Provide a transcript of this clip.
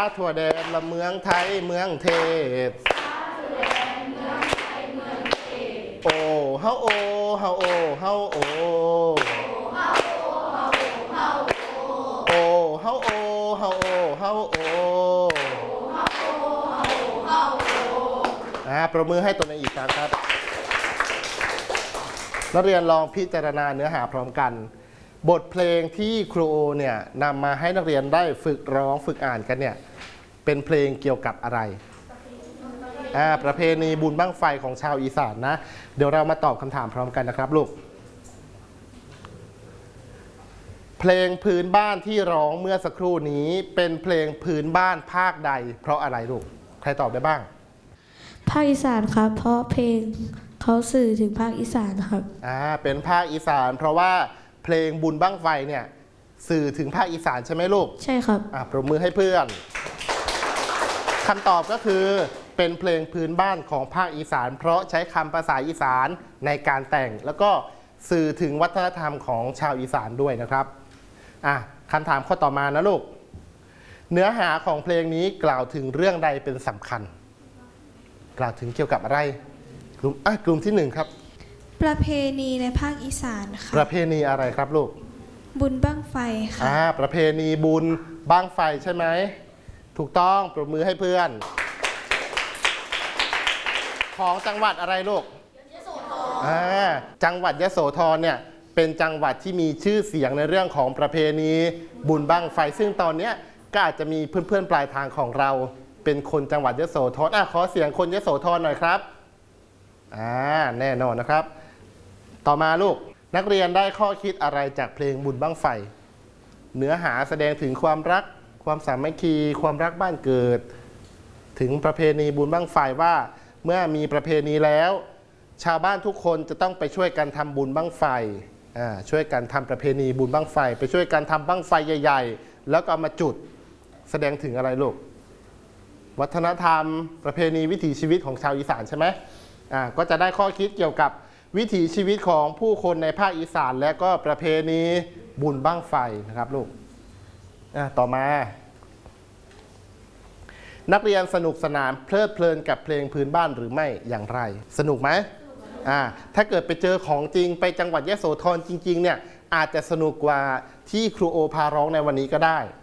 ทั่วแดนละเมืองไทยเมืองเทพโอ้เฮาโอเฮาโอเฮาโอโอ้เฮาโอเฮาโอเฮาโอปรบมือให้ตัวเองอีกครั้งครับนักเรียนลองพิจารณาเนื้อหาพร้อมกันบทเพลงที่ครูโอเนี่ยนำมาให้นักเรียนได้ฝึกร้องฝึกอ่านกันเนี่ยเป็นเพลงเกี่ยวกับอะไรประเพณีบุญบั้งไฟของชาวอีสานนะเดี๋ยวเรามาตอบคำถามพร้อมกันนะครับลูกเพลงพื้นบ้านที่ร้องเมื่อสักครู่นี้เป็นเพลงพื้นบ้านภาคใดเพราะอะไรลูกใครตอบได้บ้างภาคอีสานครับเพราะเพลงเขาสื่อถึงภาคอีสานครับเป็นภาคอีสานเพราะว่าเพลงบุญบั้งไฟเนี่ยสื่อถึงภาคอีสานใช่ไหมลูกใช่ครับปรบมือให้เพื่อนคำตอบก็คือเป็นเพลงพื้นบ้านของภาคอีสานเพราะใช้คำภาษาอีสานในการแต่งแล้วก็สื่อถึงวัฒนธรรมของชาวอีสานด้วยนะครับคำถามข้อต่อมานะลูกเนื้อหาของเพลงนี้กล่าวถึงเรื่องใดเป็นสำคัญกล่าวถึงเกี่ยวกับอะไรกลุ่มที่1ครับประเพณีในภาคอีสานค่ะประเพณีอะไรครับลูกบุญบั้งไฟค่ะประเพณีบุญบั้งไฟใช่ไหมถูกต้องปรบมือให้เพื่อนของจังหวัดอะไรลูกยโสธรจังหวัดยโสธรเนี่ยเป็นจังหวัดที่มีชื่อเสียงในเรื่องของประเพณีบุญบั้งไฟซึ่งตอนนี้ก็อาจจะมีเพื่อนๆปลายทางของเราเป็นคนจังหวัดยโสธรขอเสียงคนยโสธรหน่อยครับแน่นอนนะครับต่อมาลูกนักเรียนได้ข้อคิดอะไรจากเพลงบุญบั้งไฟเนื้อหาแสดงถึงความรักความสามัคคีความรักบ้านเกิดถึงประเพณีบุญบั้งไฟว่าเมื่อมีประเพณีแล้วชาวบ้านทุกคนจะต้องไปช่วยกันทำบุญบั้งไฟช่วยกันทำประเพณีบุญบั้งไฟไปช่วยกันทำบั้งไฟใหญ่ๆแล้วก็เอามาจุดแสดงถึงอะไรลูกวัฒนธรรมประเพณีวิถีชีวิตของชาวอีสานใช่ไหมก็จะได้ข้อคิดเกี่ยวกับวิถีชีวิตของผู้คนในภาคอีสานและก็ประเพณีบุญบั้งไฟนะครับลูกต่อมานักเรียนสนุกสนานเพลิดเพลินกับเพลงพื้นบ้านหรือไม่อย่างไรสนุกไหมถ้าเกิดไปเจอของจริงไปจังหวัดยโสธรจริงๆเนี่ยอาจจะสนุกกว่าที่ครูโอพาร้องในวันนี้ก็ได้